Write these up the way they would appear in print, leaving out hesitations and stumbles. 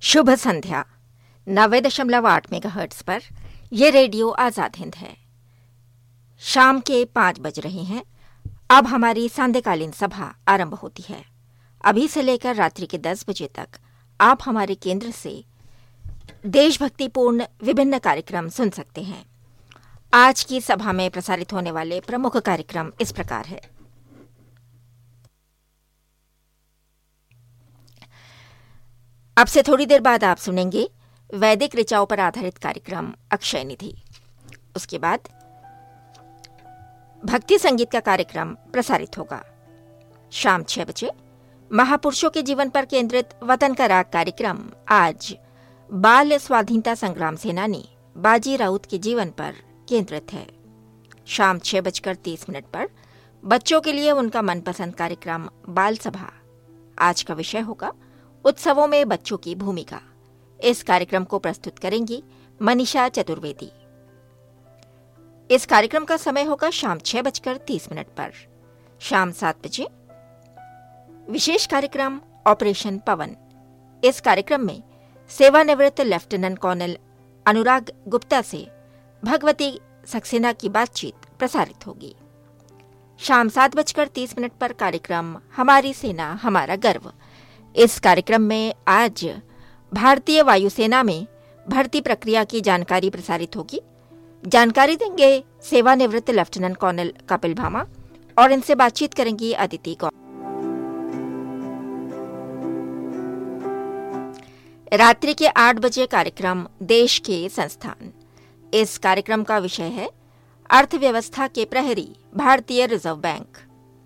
शुभ संध्या। 90.8 megahertz पर यह radio Azad Hind है। शाम के 5 बज रहे हैं। अब हमारी सांध्यकालीन सभा आरंभ होती है। अभी से लेकर रात्रि के 10 बजे तक आप हमारे केंद्र से देशभक्तिपूर्ण विभिन्न कार्यक्रम सुन सकते हैं। आज की सभा में प्रसारित होने वाले प्रमुख कार्यक्रम इस प्रकार है। अब से थोड़ी देर बाद आप सुनेंगे वैदिक ऋचाओं पर आधारित कार्यक्रम अक्षय निधि। उसके बाद भक्ति संगीत का कार्यक्रम प्रसारित होगा। शाम 6 बजे महापुरुषों के जीवन पर केंद्रित वतन का राग कार्यक्रम आज बाल स्वाधीनता संग्राम सेनानी बाजी राउत के जीवन पर केंद्रित है। शाम 6:30 पर बच्चों के लिए उनका मनपसंद कार्यक्रम बाल सभा। आज का विषय होगा उत्सवों में बच्चों की भूमिका। इस कार्यक्रम को प्रस्तुत करेंगी मनीषा चतुर्वेदी। इस कार्यक्रम का समय होगा शाम 6:30 पर। शाम 7 बजे विशेष कार्यक्रम ऑपरेशन पवन। इस कार्यक्रम में सेवानिवृत्त लेफ्टिनेंट कर्नल अनुराग गुप्ता से भगवती सक्सेना की बातचीत प्रसारित होगी। शाम 7:30 पर कार्यक्रम हमारी सेना हमारा गर्व। इस कार्यक्रम में आज भारतीय वायुसेना में भर्ती प्रक्रिया की जानकारी प्रसारित होगी। जानकारी देंगे सेवानिवृत्त लेफ्टिनेंट कर्नल कपिल भामा और इनसे बातचीत करेंगी अदिति गौर। रात्रि के 8 बजे कार्यक्रम देश के संस्थान। इस कार्यक्रम का विषय है अर्थव्यवस्था के प्रहरी भारतीय रिजर्व बैंक।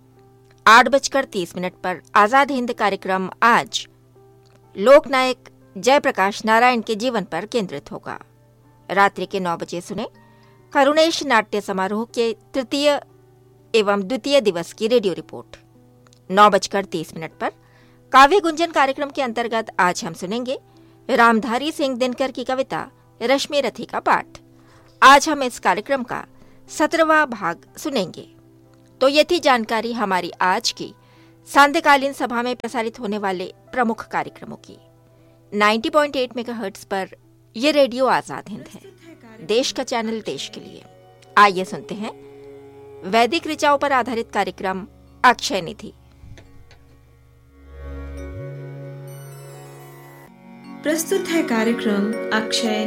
8:30 पर आजाद हिंद कार्यक्रम आज लोकनायक जयप्रकाश नारायण के जीवन पर केंद्रित होगा। रात्रि के 9 बजे सुने करुणेश नाट्य समारोह के तृतीय एवं द्वितीय दिवस की रेडियो रिपोर्ट। 9:30 पर काव्य गुंजन कार्यक्रम के अंतर्गत आज हम सुनेंगे रामधारी सिंह दिनकर की कविता रश्मि रथी का पाठ। आज हम इस कार्यक्रम का 17वां भाग सुनेंगे। तो ये थी जानकारी हमारी आज की सांध्यकालीन सभा में प्रसारित होने वाले प्रमुख कार्यक्रमों की। 90.8 मेगाहर्ट्ज पर यह रेडियो आजाद हिंद है, देश का चैनल देश के लिए। आइए सुनते हैं वैदिक ऋचाओं पर आधारित कार्यक्रम अक्षय निधि। प्रस्तुत है कार्यक्रम अक्षय